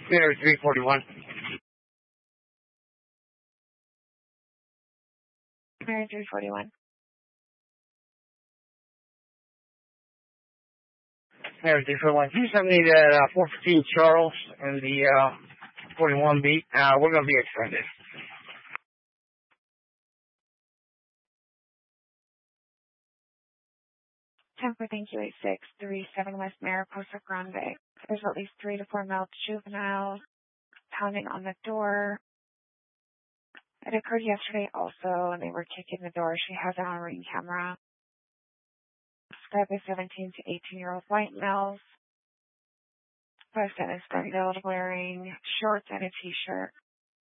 There, 341. Mary 341. There, 341. Please send me that 415 Charles and the 41 beat. We're going to be extended. 10-4, thank you, 8637 West Mariposa Grande. There's at least 3 to 4 male juveniles pounding on the door. It occurred yesterday also, and they were kicking the door. She has it on a ring camera. Described as 17 to 18-year-old white males. Both is wearing shorts and a t-shirt.